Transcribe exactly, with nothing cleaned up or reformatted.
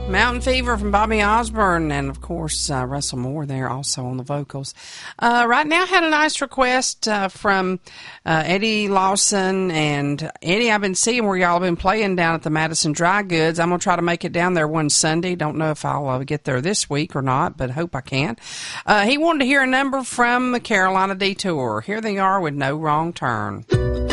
Mountain Fever from Bobby Osborne, and of course uh, Russell Moore there also on the vocals. Uh, right now, had a nice request uh, from uh, Eddie Lawson, and Eddie, I've been seeing where y'all have been playing down at the Madison Dry Goods. I'm gonna try to make it down there one Sunday. Don't know if I'll uh, get there this week or not, but hope I can. Uh, he wanted to hear a number from the Carolina Detour. Here they are with No Wrong Turn.